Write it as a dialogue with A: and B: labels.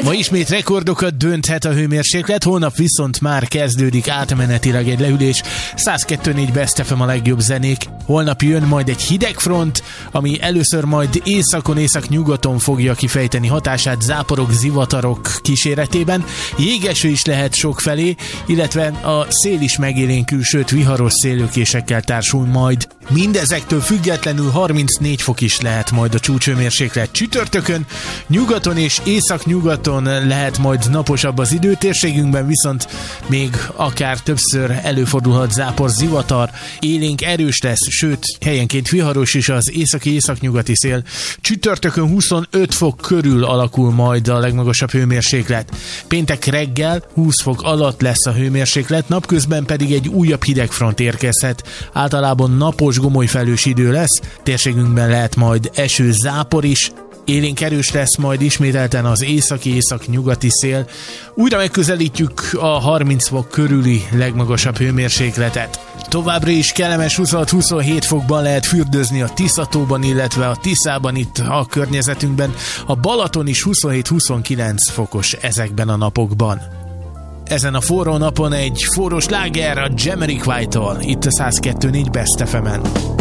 A: Ma ismét rekordokat dönthet a hőmérséklet, holnap viszont már kezdődik átmenetileg egy leülés. 102.4 Best FM a legjobb zenék. Holnap jön majd egy hidegfront, ami először majd északon, északnyugaton fogja kifejteni hatását záporok, zivatarok kíséretében. Jégeső is lehet sokfelé, illetve a szél is megélénkül, sőt viharos széllökésekkel társul majd. Mindezektől függetlenül 34 fok is lehet majd a csúcshőmérséklet csütörtökön. Nyugaton és északnyugaton lehet majd naposabb az idő, térségünkben viszont még akár többször előfordulhat zápor, zivatar, élénk erős lesz, sőt helyenként viharos is az északi-északnyugati szél. Csütörtökön 25 fok körül alakul majd a legmagasabb hőmérséklet. Péntek reggel 20 fok alatt lesz a hőmérséklet, napközben pedig egy újabb hidegfront érkezhet. Általában napos, gomolyfelhős idő lesz, térségünkben lehet majd eső, zápor is, élénk erős lesz majd ismételten az északi-északnyugati szél. Újra megközelítjük a 30 fok körüli legmagasabb hőmérsékletet. Továbbra is kellemes 26-27 fokban lehet fürdőzni a Tiszatóban, illetve a Tiszában itt a környezetünkben. A Balaton is 27-29 fokos ezekben a napokban. Ezen a forró napon egy forró sláger a Jamiroquai-tól, itt a 102.4 Best FM-en.